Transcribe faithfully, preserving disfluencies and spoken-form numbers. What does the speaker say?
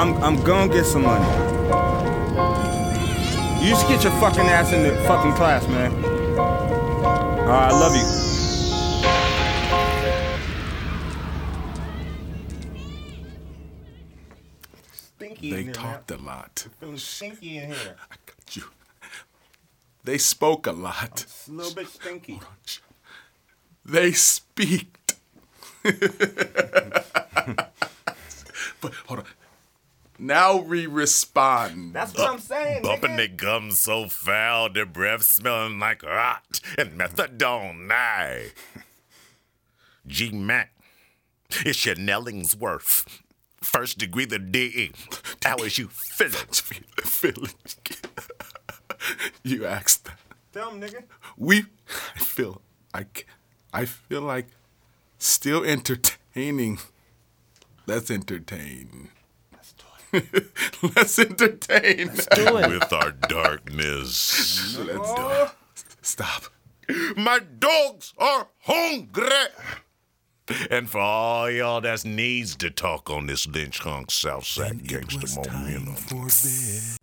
I'm I'm gonna get some money. You just get your fucking ass in the fucking class, man. Alright, I love you. Stinky They in here, talked man. a lot. I'm feeling stinky in here. I got you. They spoke a lot. It's a little bit stinky. They speaked. But hold on. Now we respond. That's what I'm saying, Bumping nigga. their gums so foul, their breath smelling like rot and methadone. Aye. G Mac, it's your Nellingsworth. First degree the D E. How is you feeling? Feeling. You asked that. Tell him, nigga. We, I feel, I, I feel like still entertaining. Let's entertain. Let's do it. Let's entertain. Let's do it. With our darkness. Let's do it. Stop. My dogs are hungry. And for all y'all that needs to talk on this lynch hunk Southside gangster momentum. For bed.